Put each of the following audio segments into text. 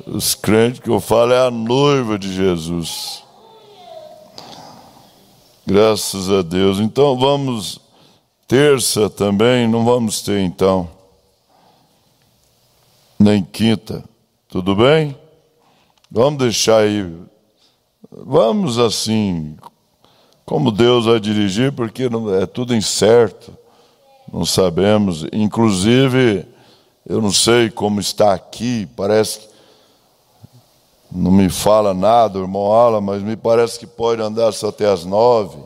Os crentes que eu falo é a noiva de Jesus. Graças a Deus. Então vamos, terça também, não vamos ter então, nem quinta. Tudo bem? Vamos deixar aí, vamos assim, como Deus vai dirigir, porque é tudo incerto, não sabemos. Inclusive, eu não sei como está aqui, parece que não me fala nada, o irmão Alan, mas me parece que pode andar só até às 9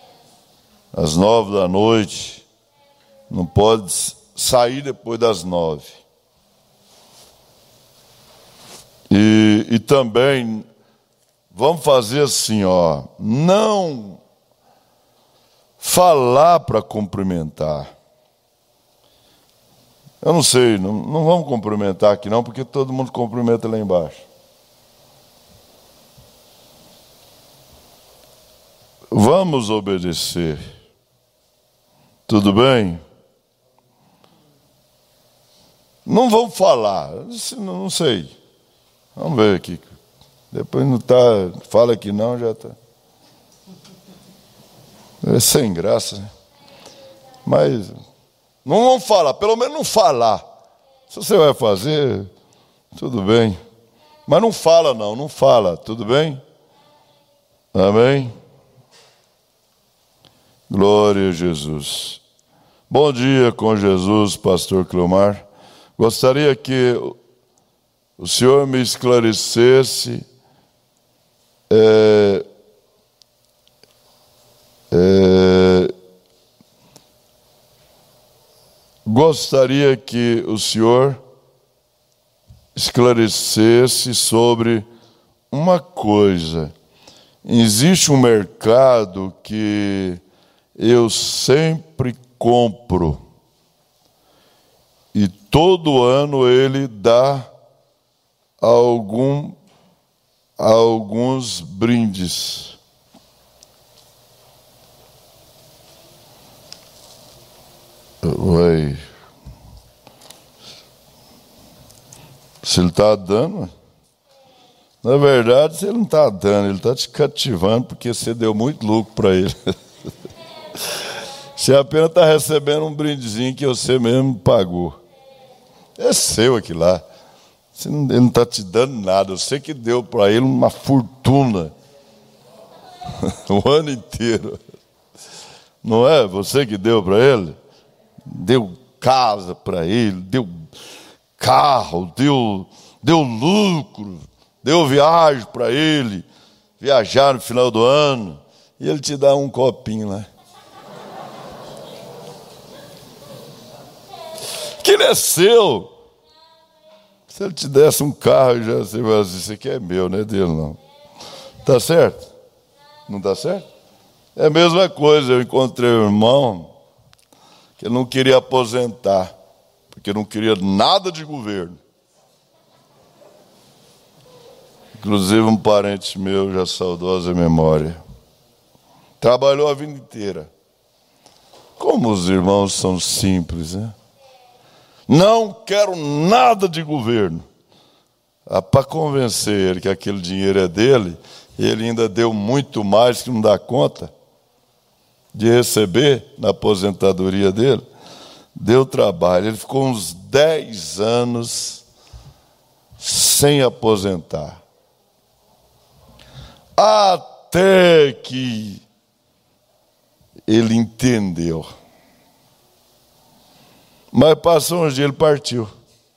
da noite. Não pode sair depois das 9. E também, vamos fazer assim, ó, não falar para cumprimentar. Eu não sei, não vamos cumprimentar aqui não, porque todo mundo cumprimenta lá embaixo. Vamos obedecer. Tudo bem? Não vamos falar, não sei. Vamos ver aqui. Depois não está, fala que não, já está. É sem graça, né? Mas não vamos falar, pelo menos não falar. Se você vai fazer, tudo bem. Mas não fala não fala, tudo bem? Amém? Glória a Jesus. Bom dia com Jesus, pastor Cleomar. Gostaria que o senhor me esclarecesse gostaria que o senhor esclarecesse sobre uma coisa. Existe um mercado que eu sempre compro e todo ano ele dá alguns brindes. Ué. Se ele está dando, na verdade, se ele não está dando, ele está te cativando porque você deu muito lucro para ele. Você apenas está recebendo um brindezinho que você mesmo pagou. É seu aquilo lá. Ele não está te dando nada. Você que deu para ele uma fortuna. O ano inteiro. Não é? Você que deu para ele? Deu casa para ele, deu carro, deu lucro, deu viagem para ele, viajar no final do ano, e ele te dá um copinho lá. Que não é seu. Se ele te desse um carro, já você vai dizer, isso aqui é meu, não é dele não. Tá certo? Não tá certo? É a mesma coisa, eu encontrei um irmão que ele não queria aposentar, porque não queria nada de governo. Inclusive um parente meu, já saudosa memória, trabalhou a vida inteira. Como os irmãos são simples, né? Não quero nada de governo. Para convencer ele que aquele dinheiro é dele, ele ainda deu muito mais que não dá conta de receber na aposentadoria dele. Deu trabalho. Ele ficou uns 10 anos sem aposentar. Até que ele entendeu. Mas passou uns dias, ele partiu.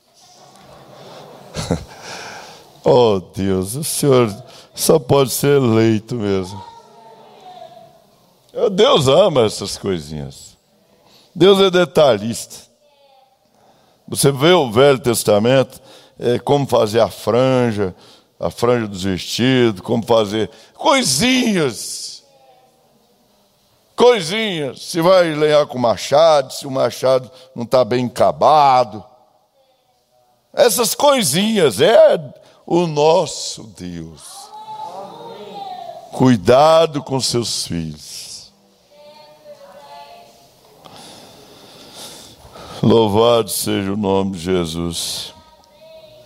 Oh Deus, o Senhor só pode ser eleito mesmo. Deus ama essas coisinhas. Deus é detalhista. Você vê o Velho Testamento, como fazer a franja dos vestidos, como fazer coisinhas. Coisinhas. Se vai lenhar com machado, se o machado não está bem acabado. Essas coisinhas é o nosso Deus. Cuidado com seus filhos. Louvado seja o nome de Jesus.